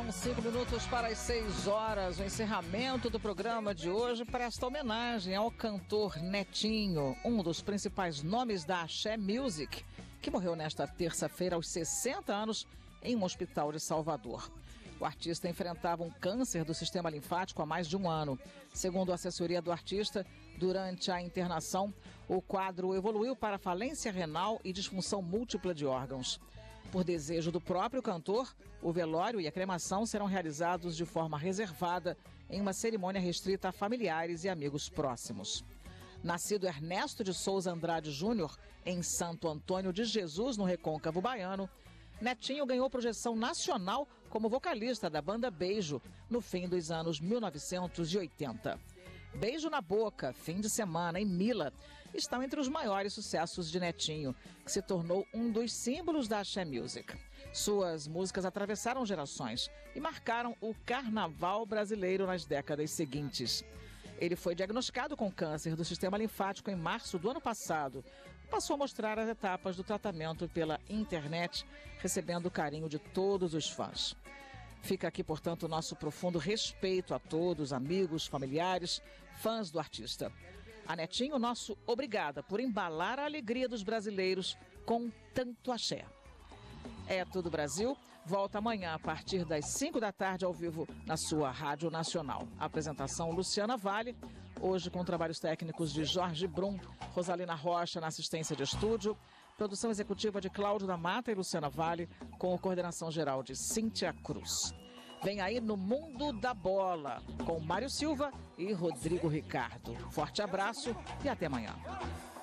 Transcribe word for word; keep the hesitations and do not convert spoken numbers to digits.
Faltam cinco minutos para as seis horas. O encerramento do programa de hoje presta homenagem ao cantor Netinho, um dos principais nomes da Axé Music, que morreu nesta terça-feira aos sessenta anos em um hospital de Salvador. O artista enfrentava um câncer do sistema linfático há mais de um ano. Segundo a assessoria do artista, durante a internação, o quadro evoluiu para falência renal e disfunção múltipla de órgãos. Por desejo do próprio cantor, o velório e a cremação serão realizados de forma reservada em uma cerimônia restrita a familiares e amigos próximos. Nascido Ernesto de Souza Andrade Júnior em Santo Antônio de Jesus, no Recôncavo Baiano, Netinho ganhou projeção nacional como vocalista da banda Beijo no fim dos anos mil novecentos e oitenta. Beijo na Boca, Fim de Semana e Mila estão entre os maiores sucessos de Netinho, que se tornou um dos símbolos da Axé Music. Suas músicas atravessaram gerações e marcaram o carnaval brasileiro nas décadas seguintes. Ele foi diagnosticado com câncer do sistema linfático em março do ano passado. Passou a mostrar as etapas do tratamento pela internet, recebendo o carinho de todos os fãs. Fica aqui, portanto, o nosso profundo respeito a todos, amigos, familiares, fãs do artista. A Netinho, nosso obrigada por embalar a alegria dos brasileiros com tanto axé. É Tudo Brasil. Volta amanhã a partir das cinco da tarde ao vivo na sua Rádio Nacional. Apresentação Luciana Vale, hoje com trabalhos técnicos de Jorge Brum, Rosalina Rocha na assistência de estúdio, produção executiva de Cláudio da Mata e Luciana Vale, com coordenação geral de Cíntia Cruz. Vem aí No Mundo da Bola, com Mário Silva e Rodrigo Ricardo. Forte abraço e até amanhã.